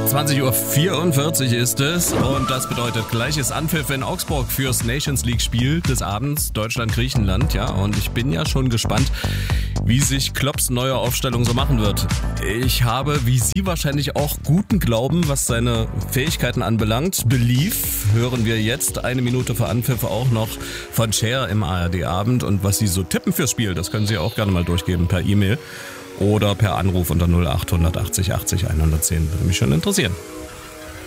20:44 Uhr ist es und das bedeutet gleiches Anpfiff in Augsburg fürs Nations League Spiel des Abends Deutschland-Griechenland. Ja, und ich bin ja schon gespannt, wie sich Klopps neue Aufstellung so machen wird. Ich habe, wie Sie wahrscheinlich auch, guten Glauben, was seine Fähigkeiten anbelangt. Belief hören wir jetzt 1 Minute vor Anpfiff auch noch von Cher im ARD-Abend. Und was Sie so tippen fürs Spiel, das können Sie auch gerne mal durchgeben per E-Mail oder per Anruf unter 0800 80 80 110. Würde mich schon interessieren.